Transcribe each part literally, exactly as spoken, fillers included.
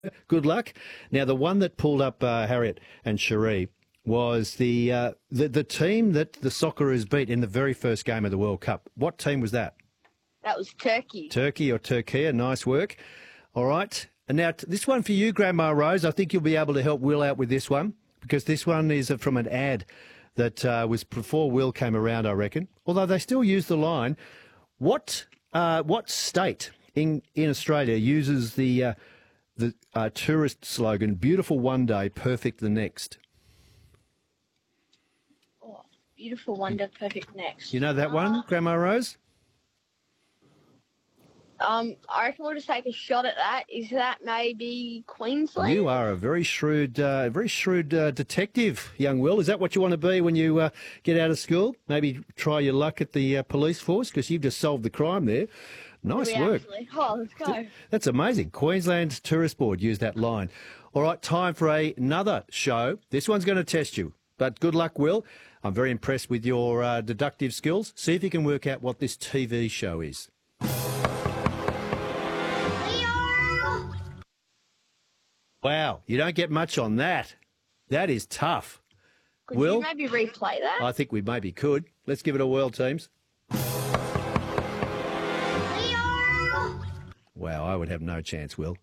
Good luck. Now, the one that pulled up uh, Harriet and Cherie was the, uh, the the team that the Socceroos beat in the very first game of the World Cup. What team was that? That was Turkey. Turkey or Turkey. Nice work. All right. And now t- this one for you, Grandma Rose. I think you'll be able to help Will out with this one because this one is uh, from an ad that uh, was before Will came around, I reckon. Although they still use the line. What uh, what state in in Australia uses the uh, the uh, tourist slogan, beautiful one day, perfect the next? Oh, beautiful one day, perfect next. You know that one, Uh, Grandma Rose? Um, I reckon we'll just take a shot at that. Is that maybe Queensland? You are a very shrewd, uh, very shrewd uh, detective, young Will. Is that what you want to be when you uh, get out of school? Maybe try your luck at the uh, police force because you've just solved the crime there. Nice Do we work. actually? Oh, let's go. That's amazing. Queensland Tourist Board used that line. All right, time for a, another show. This one's going to test you, but good luck, Will. I'm very impressed with your uh, deductive skills. See if you can work out what this T V show is. Wow, you don't get much on that. That is tough. Could Will? you maybe replay that? I think we maybe could. Let's give it a whirl, teams. Wow, I would have no chance, Will.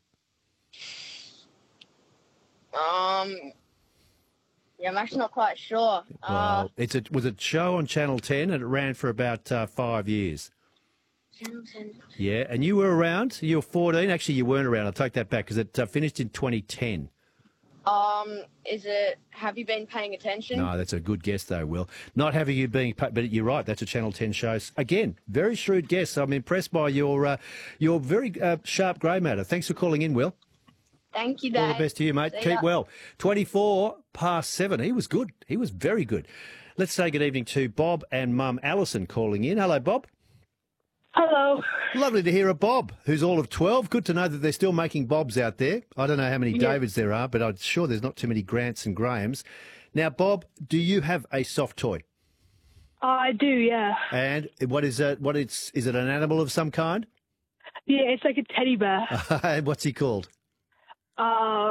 Um, yeah, I'm actually not quite sure. Uh, Well, it's a was a show on Channel ten and it ran for about uh, five years. Channel ten. Yeah, and you were around. You were fourteen. Actually, you weren't around. I'll take that back because it uh, finished in twenty ten. Um, is it? Have you been paying attention? No, that's a good guess, though, Will. Not having you being, pa- but you're right. That's a Channel ten show. Again, very shrewd guess. I'm impressed by your uh, your very uh, sharp grey matter. Thanks for calling in, Will. Thank you, Dave. All the best to you, mate. See Keep ya. well. twenty-four past seven. He was good. He was very good. Let's say good evening to Bob and Mum Alison calling in. Hello, Bob. Hello. Lovely to hear a Bob who's all of twelve. Good to know that they're still making Bobs out there. I don't know how many Yeah. Davids there are, but I'm sure there's not too many Grants and Grahams. Now, Bob, do you have a soft toy? I do, yeah. And what is it? What is, is it an animal of some kind? Yeah, it's like a teddy bear. And what's he called? Uh,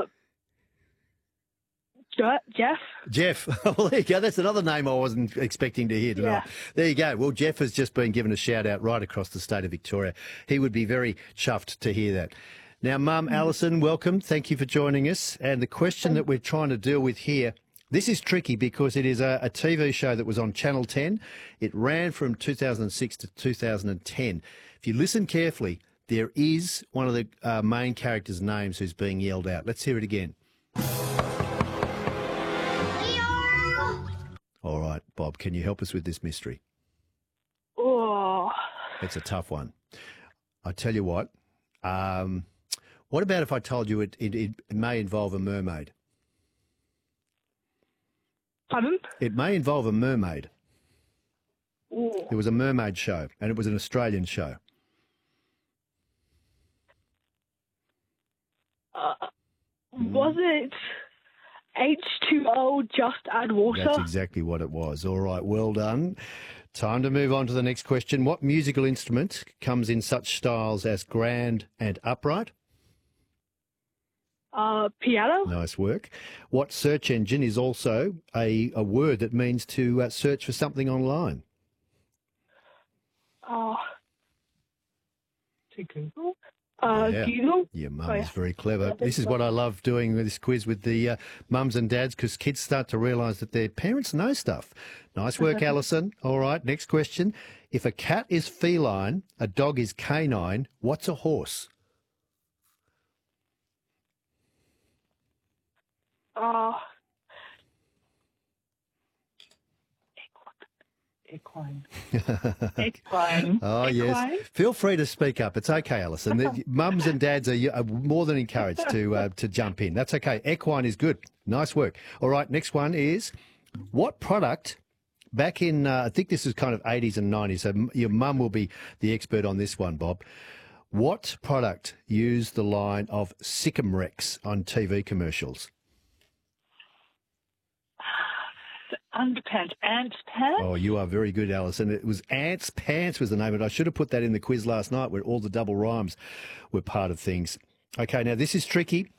Je- Jeff? Jeff. Well, there you go. That's another name I wasn't expecting to hear tonight. Yeah. There you go. Well, Jeff has just been given a shout out right across the state of Victoria. He would be very chuffed to hear that. Now, Mum, Alison, welcome. Thank you for joining us. And the question that we're trying to deal with here, this is tricky because it is a, a T V show that was on Channel ten. It ran from two thousand six to two thousand ten. If you listen carefully, there is one of the uh, main characters' names who's being yelled out. Let's hear it again. All right, Bob, can you help us with this mystery? Oh, It's a tough one. I tell you what, um, what about if I told you it, it, it may involve a mermaid? pardon? It may involve a mermaid. Ooh. It was a mermaid show, and it was an Australian show. Uh, was it H two O, just add water? That's exactly what it was. All right, well done. Time to move on to the next question. What musical instrument comes in such styles as grand and upright? Uh, piano? Nice work. What search engine is also a, a word that means to uh, search for something online? Uh, to Google? Uh, Yeah. Google? Your mum Oh, is yeah. very clever. Yeah, This is what I love doing with this quiz with the uh, mums and dads because kids start to realise that their parents know stuff. Nice work, Alison. All right, next question. If a cat is feline, a dog is canine, what's a horse? Uh, Equine. equine. Oh, yes. Feel free to speak up. It's okay, Alison. The- Mums and dads are, are more than encouraged to uh, to jump in. That's okay. Equine is good. Nice work. All right, next one is what product back in, uh, I think this is kind of eighties and nineties, so m- your mum will be the expert on this one, Bob. What product used the line of Sycamrex on T V commercials? Underpants. Ants pants? Oh, you are very good, Alison. It was Ants Pants was the name of it. I should have put that in the quiz last night where all the double rhymes were part of things. Okay, now this is tricky.